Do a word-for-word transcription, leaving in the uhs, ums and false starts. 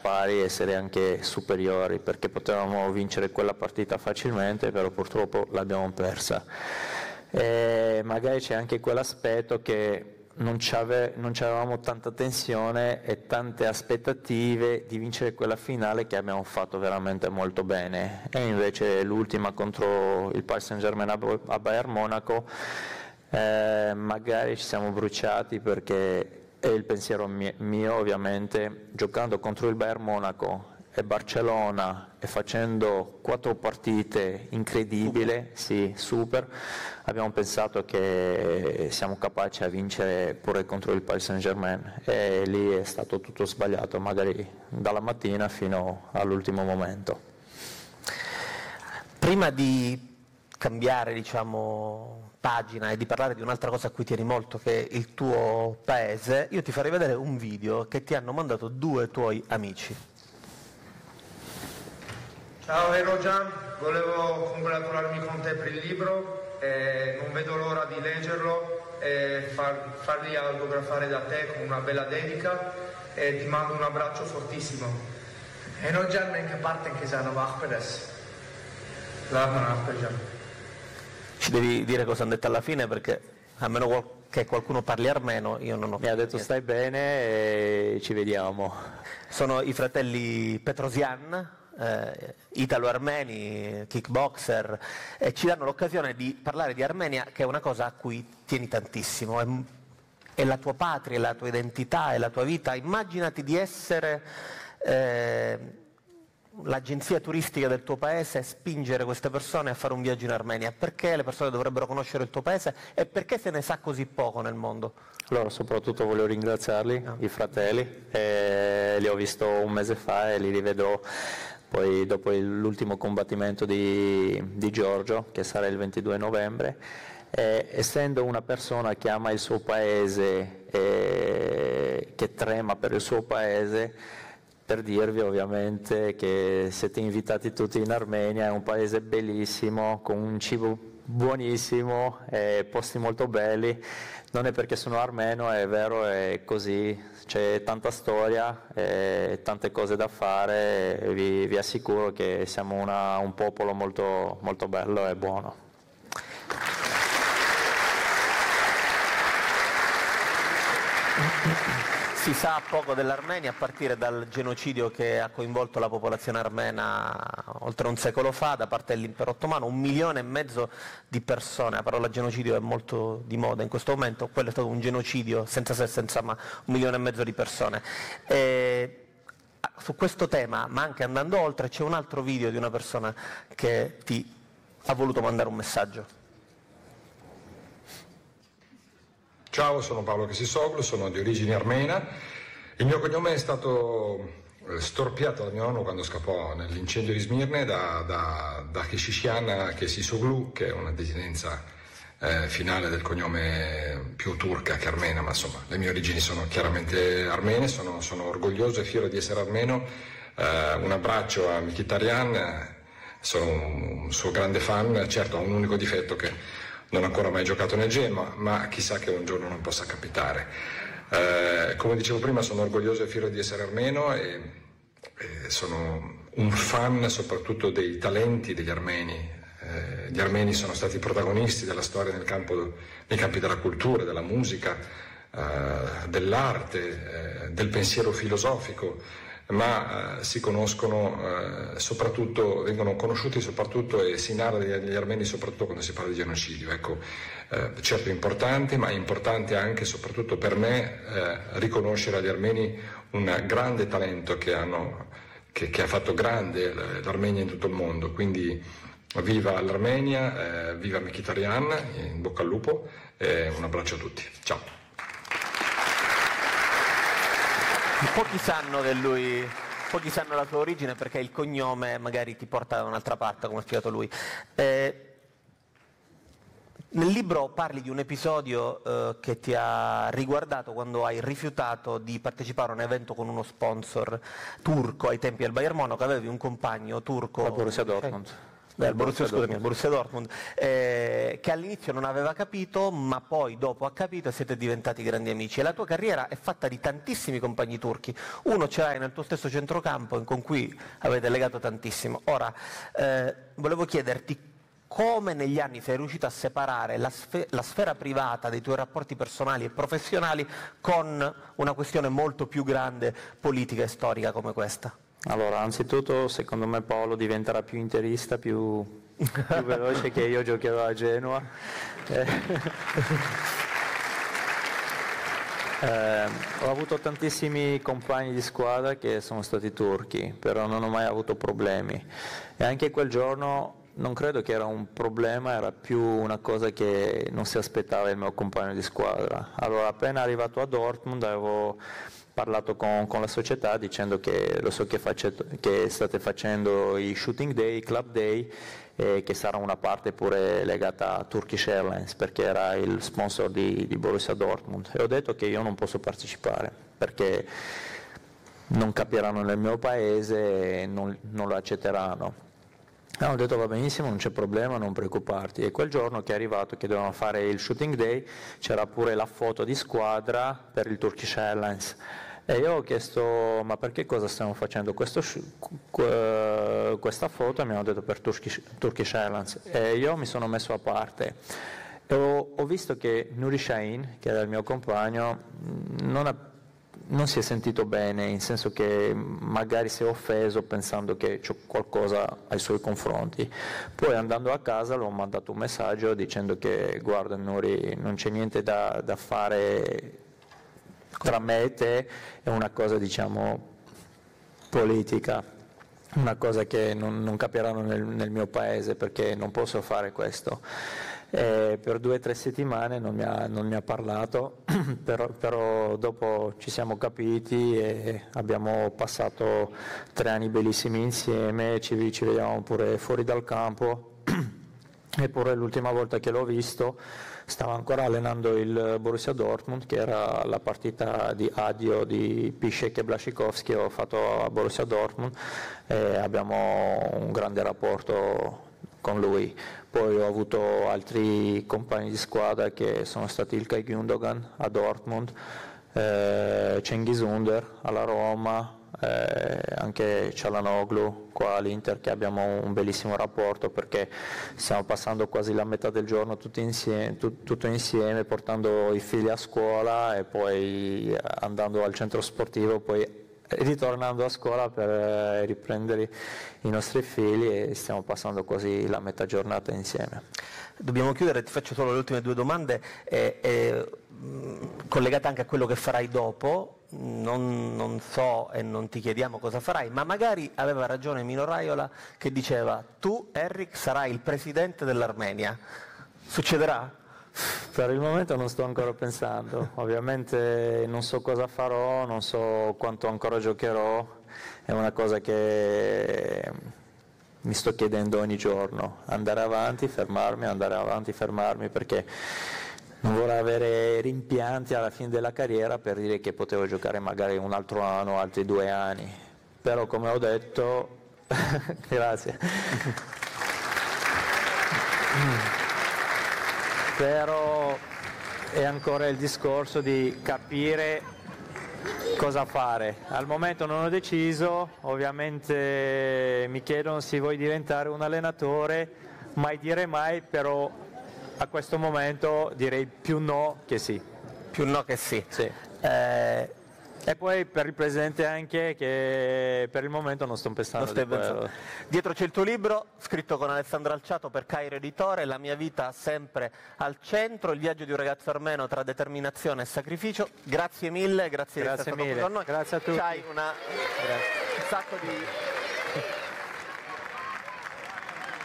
pari, essere anche superiori, perché potevamo vincere quella partita facilmente, però purtroppo l'abbiamo persa. E magari c'è anche quell'aspetto che non avevamo tanta tensione e tante aspettative di vincere quella finale, che abbiamo fatto veramente molto bene, e invece l'ultima contro il Paris Saint-Germain a Bayern Monaco eh, magari ci siamo bruciati, perché è il pensiero mio ovviamente, giocando contro il Bayern Monaco e Barcellona e facendo quattro partite incredibili, sì, super, abbiamo pensato che siamo capaci a vincere pure contro il Paris Saint-Germain, e lì è stato tutto sbagliato, magari dalla mattina fino all'ultimo momento. Prima di cambiare, diciamo, pagina e di parlare di un'altra cosa a cui tieni molto, che è il tuo paese, io ti farei vedere un video che ti hanno mandato due tuoi amici. Ciao Erojan, volevo congratularmi con te per il libro, e non vedo l'ora di leggerlo e far, farli autografare da te con una bella dedica, e ti mando un abbraccio fortissimo. Erojan, in che parte in Chisano Vachpedes? Ci devi dire cosa hanno detto alla fine, perché a meno qual- che qualcuno parli armeno io non ho Mi ha detto stai bene e ci vediamo. Sono i fratelli Petrosian, eh, italo-armeni, kickboxer, e ci danno l'occasione di parlare di Armenia, che è una cosa a cui tieni tantissimo, è, è la tua patria, è la tua identità, è la tua vita. Immaginati di essere eh, l'agenzia turistica del tuo paese e spingere queste persone a fare un viaggio in Armenia. Perché le persone dovrebbero conoscere il tuo paese e perché se ne sa così poco nel mondo? Allora, soprattutto voglio ringraziarli, no. i fratelli, eh, li ho visto un mese fa e li rivedrò poi dopo l'ultimo combattimento di, di Giorgio, che sarà il ventidue novembre. Eh, essendo una persona che ama il suo paese, eh, che trema per il suo paese, per dirvi ovviamente che siete invitati tutti in Armenia, è un paese bellissimo, con un cibo buonissimo, eh, posti molto belli. Non è perché sono armeno, è vero, è così, c'è tanta storia, eh, tante cose da fare, e vi, vi assicuro che siamo una, un popolo molto, molto bello e buono. Si sa poco dell'Armenia, a partire dal genocidio che ha coinvolto la popolazione armena oltre un secolo fa da parte dell'impero ottomano, un milione e mezzo di persone. La parola genocidio è molto di moda in questo momento, quello è stato un genocidio senza se e senza ma, un milione e mezzo di persone. E su questo tema, ma anche andando oltre, c'è un altro video di una persona che ti ha voluto mandare un messaggio. Ciao, sono Paolo Kesisoglu, sono di origine armena. Il mio cognome è stato storpiato da mio nonno quando scappò nell'incendio di Smirne da, da, da Keshishian Kesisoglu, che è una desinenza eh, finale del cognome più turca che armena, ma insomma le mie origini sono chiaramente armene, sono, sono orgoglioso e fiero di essere armeno. Eh, un abbraccio a Mkhitaryan, sono un suo grande fan, certo ha un unico difetto che non ho ancora mai giocato nel G E M, ma, ma chissà che un giorno non possa capitare. Eh, come dicevo prima, sono orgoglioso e fiero di essere armeno e, e sono un fan soprattutto dei talenti degli armeni. Eh, gli armeni sono stati protagonisti della storia nel campo, nei campi della cultura, della musica, eh, dell'arte, eh, del pensiero filosofico, ma eh, si conoscono eh, soprattutto, vengono conosciuti soprattutto e si narra degli armeni soprattutto quando si parla di genocidio. Ecco, eh, certo è importante, ma è importante anche e soprattutto per me eh, riconoscere agli armeni un grande talento che, hanno, che, che ha fatto grande l'Armenia in tutto il mondo. Quindi viva l'Armenia, eh, viva Mkhitaryan, in bocca al lupo, e un abbraccio a tutti. Ciao. Pochi sanno che lui, pochi sanno la sua origine perché il cognome magari ti porta da un'altra parte, come ha spiegato lui. Eh, nel libro parli di un episodio eh, che ti ha riguardato quando hai rifiutato di partecipare a un evento con uno sponsor turco ai tempi del Bayern Monaco, avevi un compagno turco. La Borussia Dortmund. Del Borussia, scusami, il Borussia Dortmund, eh, che all'inizio non aveva capito, ma poi dopo ha capito e siete diventati grandi amici. E la tua carriera è fatta di tantissimi compagni turchi. Uno ce l'hai nel tuo stesso centrocampo con cui avete legato tantissimo. Ora, eh, volevo chiederti come negli anni sei riuscito a separare la, sfe- la sfera privata dei tuoi rapporti personali e professionali con una questione molto più grande, politica e storica come questa? Allora, anzitutto secondo me Paolo diventerà più interista, più, più veloce che io giocherò a Genoa. Eh, eh, ho avuto tantissimi compagni di squadra che sono stati turchi, però non ho mai avuto problemi. E anche quel giorno non credo che era un problema, era più una cosa che non si aspettava il mio compagno di squadra. Allora, appena arrivato a Dortmund avevo parlato con, con la società dicendo che lo so che, facete, che state facendo i shooting day, i club day, e che sarà una parte pure legata a Turkish Airlines perché era il sponsor di, di Borussia Dortmund, e ho detto che io non posso partecipare perché non capiranno nel mio paese e non, non lo accetteranno. Hanno detto va benissimo, non c'è problema, non preoccuparti. E quel giorno che è arrivato, che dovevano fare il shooting day, c'era pure la foto di squadra per il Turkish Airlines. E io ho chiesto ma perché cosa stiamo facendo questo, questa foto, e mi hanno detto per Turkish, Turkish Airlines. E io mi sono messo a parte. E ho, ho visto che Nuri Sahin, che era il mio compagno, non ha non si è sentito bene, in senso che magari si è offeso pensando che c'è qualcosa ai suoi confronti. Poi andando a casa l'ho mandato un messaggio dicendo che guarda Nuri, non c'è niente da, da fare tra me e te, è una cosa diciamo politica, una cosa che non, non capiranno nel, nel mio paese perché non posso fare questo. E per due o tre settimane non mi ha, non mi ha parlato, però, però dopo ci siamo capiti e abbiamo passato tre anni bellissimi insieme, ci, ci vediamo pure fuori dal campo. Eppure l'ultima volta che l'ho visto stava ancora allenando il Borussia Dortmund, che era la partita di addio di Piszczek e Błaszczykowski, ho fatto a Borussia Dortmund e abbiamo un grande rapporto con lui. Poi ho avuto altri compagni di squadra che sono stati Ilkay Gündoğan a Dortmund, eh, Cengiz Under alla Roma, eh, anche Çalhanoğlu qua all'Inter, che abbiamo un bellissimo rapporto perché stiamo passando quasi la metà del giorno tutti insieme, tu, tutto insieme, portando i figli a scuola e poi andando al centro sportivo, poi ritornando a scuola per riprendere i nostri figli, e stiamo passando quasi la metà giornata insieme. Dobbiamo chiudere, ti faccio solo le ultime due domande eh, eh, collegate anche a quello che farai dopo. Non, non so e non ti chiediamo cosa farai, ma magari aveva ragione Mino Raiola che diceva tu Eric sarai il presidente dell'Armenia. Succederà? Per il momento non sto ancora pensando, ovviamente non so cosa farò, non so quanto ancora giocherò, è una cosa che mi sto chiedendo ogni giorno, andare avanti, fermarmi, andare avanti, fermarmi, perché non vorrei avere rimpianti alla fine della carriera per dire che potevo giocare magari un altro anno, altri due anni, però come ho detto, grazie. Però è ancora il discorso di capire cosa fare. Al momento non ho deciso, ovviamente mi chiedono se vuoi diventare un allenatore, mai dire mai, però a questo momento direi più no che sì. Più no che sì. Sì. Eh, E poi per il presidente anche, che per il momento non sto pensando. non stai di quello. pensando. Dietro c'è il tuo libro, scritto con Alessandro Alciato per Cairo Editore, La mia vita sempre al centro, il viaggio di un ragazzo armeno tra determinazione e sacrificio. Grazie mille, grazie, Grazie di essere mille. stato qui con noi. Grazie a tutti. C'hai una, un sacco di